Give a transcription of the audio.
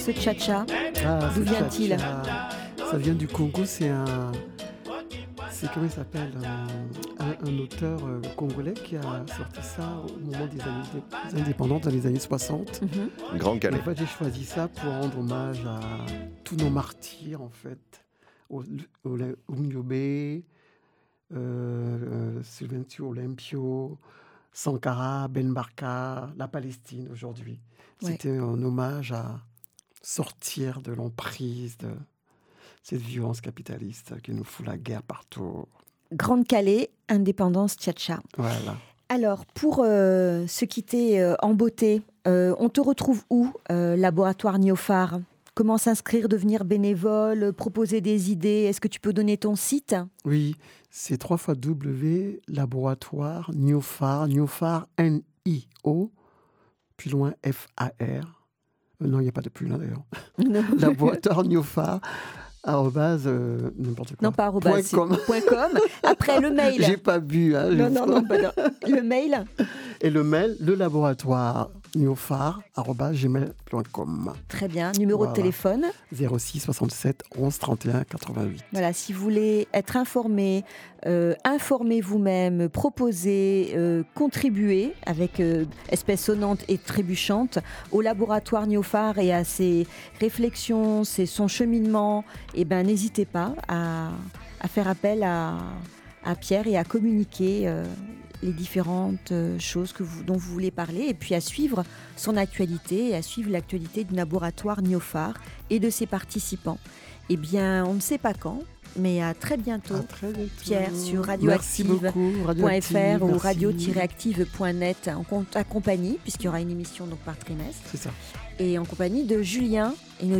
ce tcha-tcha? Ah, D'où ce vient-il? tcha-tcha, ça vient du Congo, c'est comment il s'appelle, un auteur congolais qui a sorti ça au moment des indépendances, dans les années 60. Grand En Calais. fait, j'ai choisi ça pour rendre hommage à tous nos martyrs, en fait. Oumyobé, Silvencio Olympio, Sankara, Ben Barka, la Palestine aujourd'hui. Ouais. C'était un hommage à sortir de l'emprise de cette violence capitaliste qui nous fout la guerre partout. Grande Calais, indépendance tcha-tcha. Voilà. Alors, pour se quitter en beauté, on te retrouve où, Laboratoire Néophare? Comment s'inscrire, devenir bénévole, proposer des idées? Est-ce que tu peux donner ton site? Oui, c'est www.laboratoire Néophare, Néophare N-I-O, plus loin F-A-R. Non, il n'y a pas de plus loin d'ailleurs. Non. Laboratoire Néophare, arrobase, n'importe quoi. Non, pas arrobas, c'est .com. .com. Après, le mail. J'ai pas bu. Hein, Non, bah non. Le mail. Et le mail, le laboratoire néophare@gmail.com. Très bien. Numéro de Voilà. téléphone. 06 67 11 31 88. Voilà, si vous voulez être informé, informez vous-même, proposez, contribuez avec espèce sonnante et trébuchante au laboratoire Néophare et à ses réflexions, son cheminement. Et ben, n'hésitez pas à faire appel à Pierre et à communiquer les différentes choses dont vous voulez parler, et puis à suivre son actualité et à suivre l'actualité du laboratoire Néophare et de ses participants. Eh bien, on ne sait pas quand, mais à très bientôt, À très bientôt. Pierre, sur Merci beaucoup, radioactive.fr Radioactive, ou merci. radio-active.net en compagnie, puisqu'il y aura une émission donc par trimestre, C'est ça. et en compagnie de Julien et nos